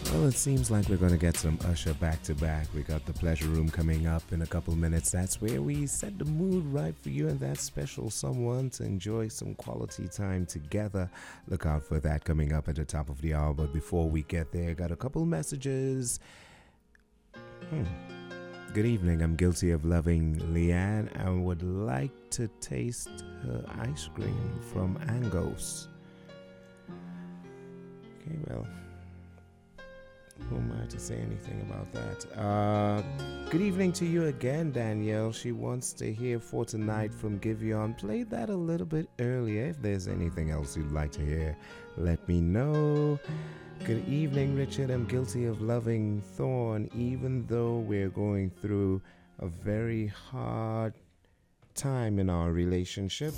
Well, it seems like we're going to get some Usher back to back. We got the Pleasure Room coming up in a couple minutes. That's where we set the mood right for you and that special someone to enjoy some quality time together. Look out for that coming up at the top of the hour. But before we get there, got a couple messages. Good evening. I'm guilty of loving Leanne and would like to taste her ice cream from Angos. Okay, well. Who am I to say anything about that? Good evening to you again, Danielle. She wants to hear For Tonight from Giveon. Play that a little bit earlier. If there's anything else you'd like to hear, let me know. Good evening, Richard. I'm guilty of loving Thorn, even though we're going through a very hard time in our relationship.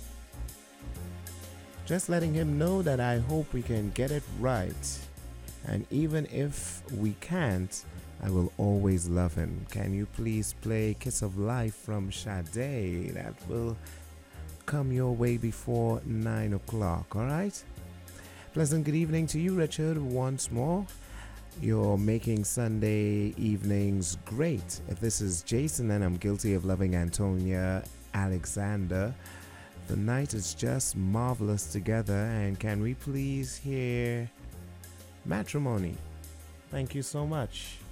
Just letting him know that I hope we can get it right. And even if we can't, I will always love him. Can you please play Kiss of Life from Sade? That will come your way before 9 o'clock, all right? Pleasant good evening to you, Richard, once more. You're making Sunday evenings great. If this is Jason and I'm guilty of loving Antonia Alexander, the night is just marvelous together. And can we please hear Matrimony? Thank you so much.